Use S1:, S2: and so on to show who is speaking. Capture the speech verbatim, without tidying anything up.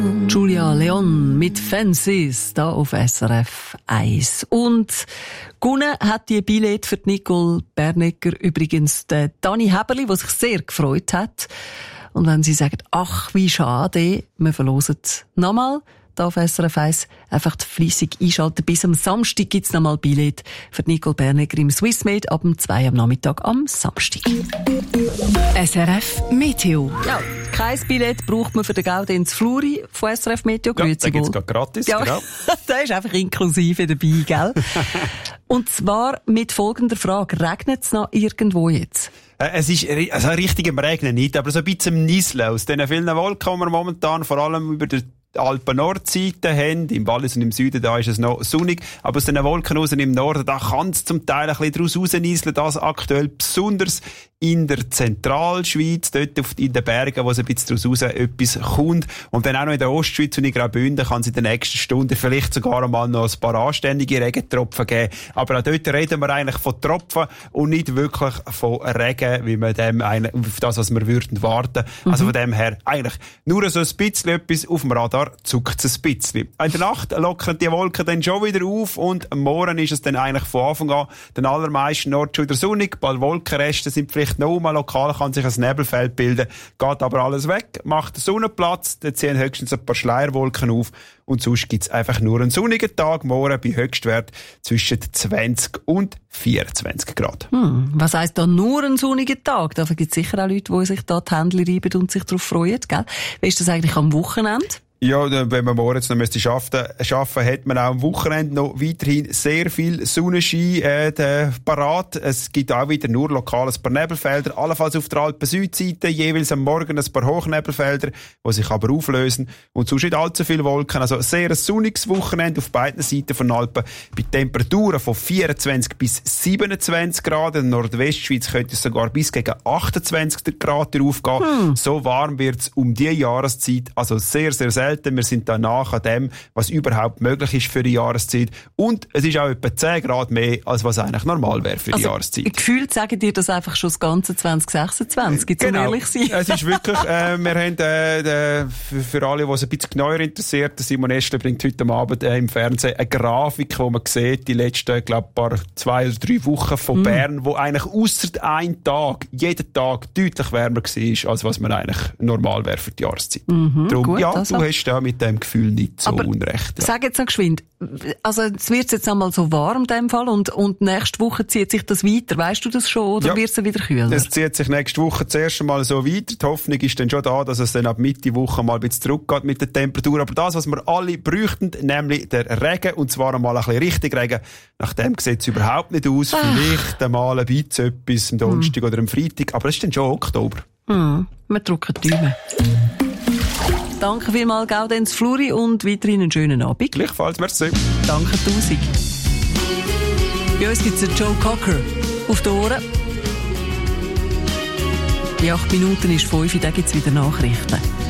S1: Julia Leon mit Fences, da auf S R F eins. Und gewonnen hat die Billett für Nicole Bernegger übrigens der Dani Heberli, der sich sehr gefreut hat. Und wenn Sie sagen, ach, wie schade, wir verlosen nochmal, da auf S R F eins, einfach fleissig einschalten. Bis am Samstag gibt's nochmal Billett für Nicole Bernegger im Swissmade ab um zwei am Nachmittag am Samstag.
S2: S R F Meteo.
S1: Ja, kein Billett braucht man für den Gaudenz Fluri von S R F Meteo.
S3: Ja,
S1: Grüezi
S3: da gibt's
S1: wohl.
S3: gerade gratis,
S1: ja,
S3: genau.
S1: Der ist einfach inklusive dabei, gell? Und zwar mit folgender Frage. Regnet es noch irgendwo jetzt?
S3: Es ist also richtig im Regnen nicht, aber so ein bisschen im Nieseln. Aus diesen vielen Wolken, die wir momentan vor allem über der Alpen-Nordseite haben. Im Wallis und im Süden, da ist es noch sonnig. Aber aus den Wolken raus im Norden, da kann es zum Teil ein bisschen draus rausnieseln. Das aktuell besonders in der Zentralschweiz, dort auf, in den Bergen, wo es ein bisschen draus raus etwas kommt. Und dann auch noch in der Ostschweiz und in Graubünden kann es in den nächsten Stunden vielleicht sogar einmal noch ein paar anständige Regentropfen geben. Aber auch dort reden wir eigentlich von Tropfen und nicht wirklich von Regen, wie man dem eigentlich, auf das, was wir würden warten. Mhm. Also von dem her eigentlich nur so ein bisschen etwas auf dem Radar, zuckt es ein bisschen. In der Nacht lockern die Wolken dann schon wieder auf und am Morgen ist es dann eigentlich von Anfang an den allermeisten Orten schon wieder sonnig. Bald Wolkenreste sind vielleicht noch mal lokal, kann sich ein Nebelfeld bilden, geht aber alles weg, macht den Sonnenplatz, dann ziehen höchstens ein paar Schleierwolken auf und sonst gibt's einfach nur einen sonnigen Tag, morgen bei Höchstwert zwischen zwanzig und vierundzwanzig Grad.
S1: Hm, was heisst da nur ein sonniger Tag? Da gibt es sicher auch Leute, die sich da die Hände reiben und sich darauf freuen, gell? Wie ist das eigentlich am Wochenende?
S3: Ja, wenn man morgen jetzt noch müsste schaffen, schaffen, hat man auch am Wochenende noch weiterhin sehr viel Sonnenschein äh, parat. Es gibt auch wieder nur lokal ein paar Nebelfelder, allenfalls auf der Alpen-Südseite, jeweils am Morgen ein paar Hochnebelfelder, die sich aber auflösen. Und sonst nicht allzu viele Wolken. Also sehr ein sonniges Wochenende auf beiden Seiten von Alpen. Bei Temperaturen von vierundzwanzig bis siebenundzwanzig Grad. In der Nordwestschweiz könnte es sogar bis gegen achtundzwanzig Grad aufgehen. Hm. So warm wird es um die Jahreszeit. Also sehr, sehr selten. Wir sind da nach an dem, was überhaupt möglich ist für die Jahreszeit. Und es ist auch etwa zehn Grad mehr, als was eigentlich normal wäre für die
S1: also,
S3: Jahreszeit.
S1: Gefühlt sagen dir das einfach schon das ganze zwanzig sechsundzwanzig, jetzt genau. Um ehrlich sein.
S3: Es ist wirklich, äh, wir haben, äh, für, für alle, die es ein bisschen genauer interessiert, Simon Estler bringt heute Abend äh, im Fernsehen eine Grafik, wo man sieht, die letzten, glaube ich, paar zwei oder drei Wochen von mm. Bern, wo eigentlich ausser einem Tag, jeden Tag deutlich wärmer war, als was man eigentlich normal wäre für die Jahreszeit.
S1: Mhm,
S3: Darum,
S1: gut,
S3: ja,
S1: also.
S3: du hast da mit dem Gefühl nicht so
S1: aber
S3: unrecht. Ja.
S1: Sag jetzt noch geschwind, also es wird jetzt einmal so warm in dem Fall und, und nächste Woche zieht sich das weiter. Weißt du das schon oder
S3: ja,
S1: wird es wieder kühler?
S3: Es zieht sich nächste Woche zuerst einmal so weiter. Die Hoffnung ist dann schon da, dass es dann ab Mitte Woche mal ein bisschen zurückgeht mit der Temperatur. Aber das, was wir alle bräuchten, nämlich der Regen, und zwar einmal ein bisschen richtig Regen, nach dem sieht es überhaupt nicht aus.
S1: Ach.
S3: Vielleicht einmal ein bisschen etwas am Donnerstag hm. oder am Freitag, aber es ist dann schon Oktober.
S1: Hm. Wir drücken die Daumen. Danke vielmals, Gaudenz Fluri, und weiterhin einen schönen Abend.
S3: Gleichfalls, merci.
S1: Danke tausend. Bei uns gibt es den Joe Cocker auf den Ohren. In acht Minuten ist fünf, da gibt es wieder Nachrichten.